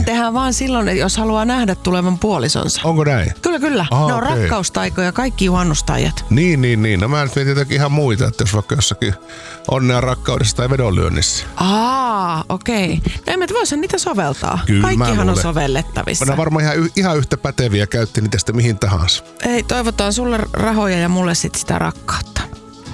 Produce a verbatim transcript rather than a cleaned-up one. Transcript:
tehdään vaan silloin, jos haluaa nähdä tulevan puolisonsa. Onko näin? Kyllä, kyllä. Aha, ne on okei. rakkaustaikoja, kaikki juhannustaijat. Niin, niin, niin. No mä nyt mietin jotakin ihan muita, että jos vaikka jossakin onnea rakkaudessa tai vedonlyönnissä. Aa, okei. Okay. No emme, voisihan niitä soveltaa. Kyllä, Kaikkihan on sovellettavissa. Ne on varmaan ihan, y- ihan yhtä päteviä, käytti niitä sitten mihin tahansa. Ei, toivotaan sulle rahoja ja mulle sit sitä rakkautta.